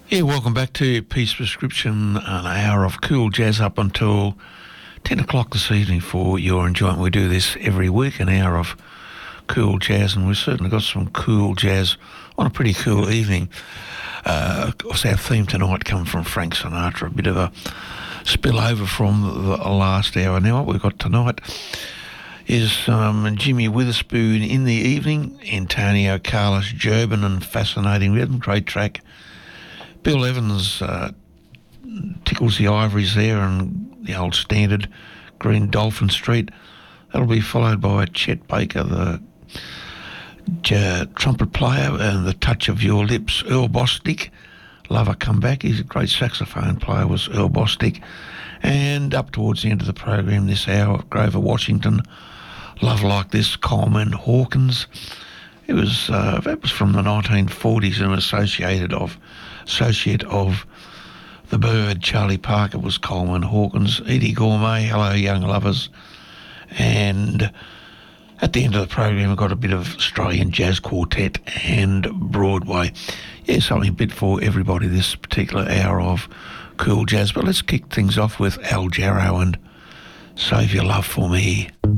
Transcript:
Yeah, welcome back to Peace Prescription, an hour of cool jazz up until 10 o'clock this evening for your enjoyment. We do this every week, an hour of cool jazz, and we've certainly got some cool jazz on a pretty cool evening. Of course, our theme tonight comes from Frank Sinatra, a bit of a spillover from the last hour. Now, what we've got tonight is Jimmy Witherspoon in the evening, Antonio Carlos Jobin and Fascinating Rhythm, great track. Bill Evans tickles the ivories there, and the old standard, Green Dolphin Street. That'll be followed by Chet Baker, the trumpet player, and The Touch of Your Lips. Earl Bostic, Lover Come Back. He's a great saxophone player, was Earl Bostic. And up towards the end of the program this hour, Grover Washington, Love Like This, Coleman Hawkins. It was that was from the 1940s, and associate of the Bird, Charlie Parker, was Coleman Hawkins. Edie Gourmet, Hello Young Lovers. And at the end of the program, we've got a bit of Australian Jazz Quartet and Broadway. Yeah, something a bit for everybody this particular hour of cool jazz. But let's kick things off with Al Jarreau and Save Your Love for Me.